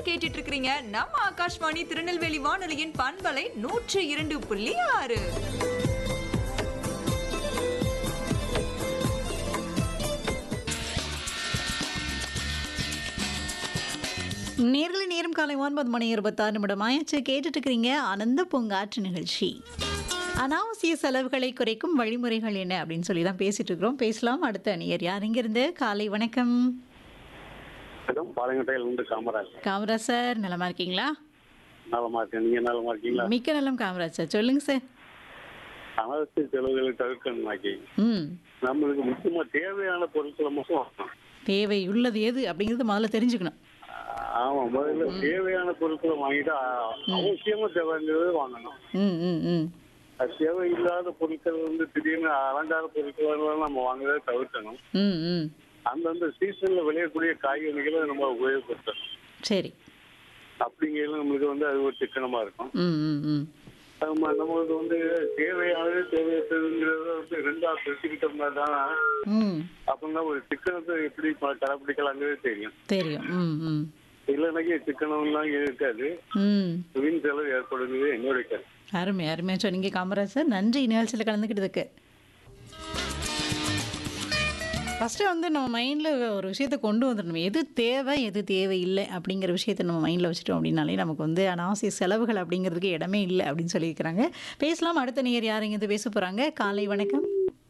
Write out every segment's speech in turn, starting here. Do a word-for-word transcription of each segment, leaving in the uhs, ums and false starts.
கேட்டுட்டு இருக்கிறீங்க நம்ம ஆகாஷ்வாணி திருநெல்வேலி வானொலியின் பண்பலை நூற்று இரண்டு புள்ளி ஆறு. நேர்களை நேரம் காலை ஒன்பது மணி இருபத்தாறு நிமிடம் ஆயிடுச்சு. கேட்டுட்டு இருக்கிறீங்க ஆனந்த பூங்காற்று நிகழ்ச்சி. அனாவசிய செலவுகளை குறைக்கும் வழிமுறைகள் என்ன அப்படின்னு சொல்லி தான் பேசிட்டு இருக்கிறோம். பேசலாம். அடுத்த நேயர் யார் இங்கிருந்து? காலை வணக்கம். காமராஜ் காமராஜ் சார், நலமா இருக்கீங்களா? நலமா இருக்கேன். நீங்க நலமா இருக்கீங்களா? மிக்க நலம் காமராஜ் சார், சொல்லுங்க சார். அனாவசிய செலவுகளை தவிர்க்கணுமாக்கி ம் நம்மளுக்கு முக்கியமா தேவையான பொருட்களை மட்டும் வாங்கணும். தேவை உள்ளது எது அப்படிங்கிறது முதல்ல தெரிஞ்சுக்கணும். ஆமா, முதல்ல தேவையான பொருட்களை வாங்கிட்டு அவசியமா தேவைங்கிறது வாங்கணும். ம் ம் ம் அது தேவையில்லாத பொருட்கள் வந்து திடீர்னு அலங்கார பொருட்கள் நம்ம வாங்குறதை தவிர்க்கணும். ம் ம் அந்தந்த சீசன்ல விளையக்கூடிய காய்கறிகளை நம்ம உபயோகப்படுத்தணும். சரி. அப்படிங்கிறது நம்மளுக்கு வந்து அது ஒரு சிக்கனமா இருக்கும். ம் ம் ம் நம்ம நம்மளுக்கு வந்து தேவையானது தேவையற்றதுங்கிறத வந்து ரெண்டா பிரிச்சுக்கிட்டோம்னா தான் ம் அப்படின்னா ஒரு சிக்கனத்தை எப்படி கடைப்பிடிக்கலாங்கிறது தெரியும். தெரியும். ம் ம் இல்லைனாக்கி சிக்கனம்லாம் இருக்காது, ம் வீண் செலவு ஏற்படுங்கிறது என்னுடைய கருத்து. அருமை அருமையாக சொன்னீங்க காமராஜ் சார். நன்றி நிகழ்ச்சியில் கலந்துக்கிட்டதுக்கு. ஃபஸ்ட்டு வந்து நம்ம மைண்டில் ஒரு விஷயத்தை கொண்டு வந்துடணும். எது தேவை எது தேவையில்லை அப்படிங்கிற விஷயத்தை நம்ம மைண்டில் வச்சுட்டோம் அப்படின்னாலே நமக்கு வந்து அனாவசிய செலவுகள் அப்படிங்கிறதுக்கு இடமே இல்லை அப்படின்னு சொல்லியிருக்கிறாங்க. பேசலாம். அடுத்த நேயர் யார் இங்கே பேச போகிறாங்க? காலை வணக்கம்.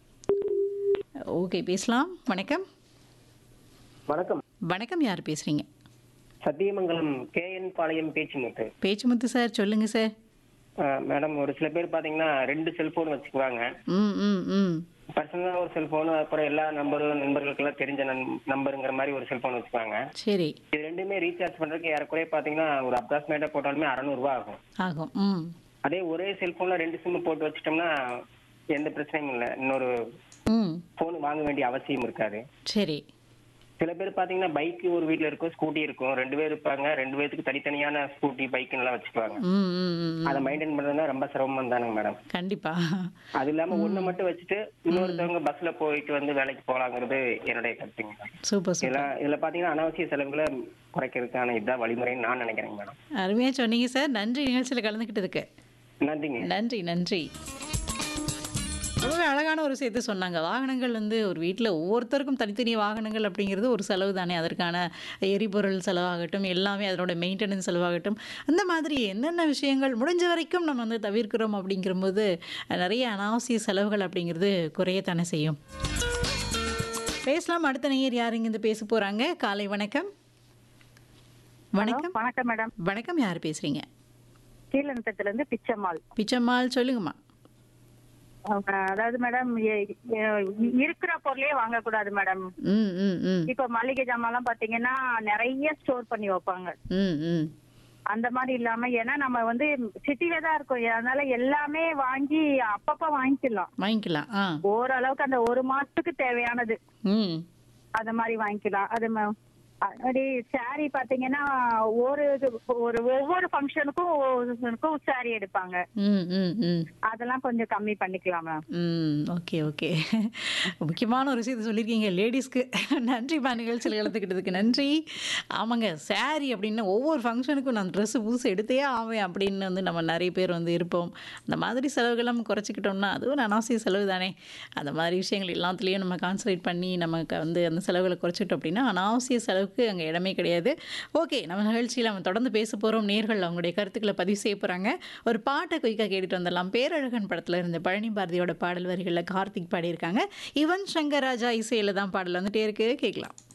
ஓகே, பேசலாம். வணக்கம். வணக்கம். வணக்கம், யார் பேசுகிறீங்க? சத்தியமங்கலம் கே என் பாளையம் பேச்சுமுத்து. பேச்சுமுத்து சார், சொல்லுங்கள் சார். மேடம், ஒரு சில பேர் பாத்தீங்கன்னா ரெண்டு செல்போன் வச்சுக்குவாங்க. ம் ம் ம் பர்சனலா ஒரு செல்போனு, அப்புறம் எல்லா நம்பரும் நண்பர்களுக்கு எல்லாம் தெரிஞ்ச நம்பருங்கிற மாதிரி ஒரு செல்போன் வச்சுக்குவாங்க. சரி. இது ரெண்டுமே ரீசார்ஜ் பண்றதுக்கு ஏறக்குறைய பாத்தீங்கன்னா ஒரு அப்ராக்சிமேட்டா போட்டாலுமே அறுநூறு ரூபாய் ஆகும் ஆகும். ம் அதே ஒரே செல்போன்ல ரெண்டு சிம் போட்டு வச்சுட்டோம்னா எந்த பிரச்சனையும் இல்லை, இன்னொரு ம் போன் வாங்க வேண்டிய அவசியம் இருக்காது. சரி. சில பேர் பாத்தீங்கன்னா பைக் ஒரு வீட்டுல இருக்கும், ஸ்கூட்டி இருக்கும், ரெண்டு பேர் இருப்பாங்க, ரெண்டு பேருக்கு தனித்தனியான ஸ்கூட்டி பைக் எல்லாம் வச்சுக்குவாங்க. ம் ம் ம் அதை மெயின்டைன் பண்றதுனா ரொம்ப சிரமம் தானுங்க மேடம். கண்டிப்பா. அது இல்லாம ஒண்ணு மட்டும் வச்சுட்டு இன்னொருத்தவங்க பஸ்ல போயிட்டு வந்து வேலைக்கு போலாங்கிறது என்னுடைய கருத்துங்க. Super super. இதுல இதுல பாத்தீங்கன்னா அனாவசிய செலவுகளை குறைக்கிறதுக்கான இதுதான் வழிமுறைன்னு நான் நினைக்கிறேங்க மேடம். அருமையா சொன்னீங்க சார். நன்றி நிகழ்ச்சியில் கலந்துக்கிட்டதுக்கு. நன்றிங்க. நன்றி நன்றி. ரொம்பவே அழகான ஒரு விஷயத்தை சொன்னாங்க. வாகனங்கள் வந்து ஒரு வீட்டில் ஒவ்வொருத்தருக்கும் தனித்தனி வாகனங்கள் அப்படிங்கிறது ஒரு செலவு தானே. அதற்கான எரிபொருள் செலவாகட்டும், எல்லாமே அதனோட மெயின்டெனன்ஸ் செலவாகட்டும், அந்த மாதிரி என்னென்ன விஷயங்கள் முடிஞ்ச வரைக்கும் நம்ம வந்து தவிர்க்கிறோம் அப்படிங்கிறபோது நிறைய அனாவசிய செலவுகள் அப்படிங்கிறது குறையத்தானே செய்யும். பேசலாம். அடுத்த நேயர் யார் இங்கிருந்து பேச போகிறாங்க? காலை வணக்கம். வணக்கம். வணக்கம் மேடம். வணக்கம், யார் பேசுகிறீங்க? கீழநத்தத்துல இருந்து பிச்சம்மாள். பிச்சம்மாள், சொல்லுங்கம்மா. அதாவது மேடம், இருக்கிற பொருளே வாங்க கூடாது மேடம். ம் ம் ம் இப்ப மளிகை ஜாமான் எல்லாம் பாத்தீங்கன்னா நிறைய ஸ்டோர் பண்ணி வைப்பாங்க. ம் ம் அந்த மாதிரி இல்லாம, ஏன்னா நம்ம வந்து சிட்டில தான் இருக்கோம், அதனால எல்லாமே வாங்கி அப்பப்ப வாங்கிக்கலாம் வாங்கிக்கலாம். ஆ ஓரளவுக்கு அந்த ஒரு மாசத்துக்கு தேவையானது ம் அந்த மாதிரி வாங்கிக்கலாம். அது ம- அப்படி சாரி பாத்தீங்கன்னா ஒரு ஒரு ஒவ்வொரு ஃபங்க்ஷனுக்கும் சாரி எடுப்பாங்க. ம் ம் ம் அதெல்லாம் கொஞ்சம் கம்மி பண்ணிக்கலாம் மேம். ம் ஓகே ஓகே. முக்கியமான ஒரு விஷயத்தை சொல்லியிருக்கீங்க லேடிஸ்க்கு. நன்றிப்பா நிகழ்ச்சியில் கலந்துக்கிட்டதுக்கு நன்றி. ஆமாங்க, சாரி அப்படின்னா ஒவ்வொரு ஃபங்க்ஷனுக்கும் நான் ட்ரெஸ்ஸு புதுசு எடுத்தே ஆவேன் அப்படின்னு வந்து நம்ம நிறைய பேர் வந்து இருப்போம். அந்த மாதிரி செலவுகள் நம்ம குறைச்சிக்கிட்டோம்னா அதுவும் ஒரு அனாவசிய செலவு தானே. அந்த மாதிரி விஷயங்கள் எல்லாத்துலேயும் நம்ம கான்சன்ட்ரேட் பண்ணி நமக்கு வந்து அந்த செலவுகளை குறைச்சிட்டோம் அப்படின்னா அனாவசிய செலவுக்கு அங்கே இடமே கிடையாது. ஓகே, நம்ம நிகழ்ச்சியில் நம்ம தொடர்ந்து பேச போகிறோம். நேர்கள் அவங்களுடைய கருத்துக்களை பதிவு செய்ய போகிறாங்க. ஒரு பாட்டை குயிக்காக கேட்டுட்டு வந்துடலாம். பேரழகன் படத்தில் இருந்த பழனி பாரதியோட பாடல் வரிகளில் கார்த்திக் பாடியிருக்காங்க. யுவன் சங்கர் ராஜா இசையில் தான் பாடல் வந்துட்டே இருக்கு, கேட்கலாம்.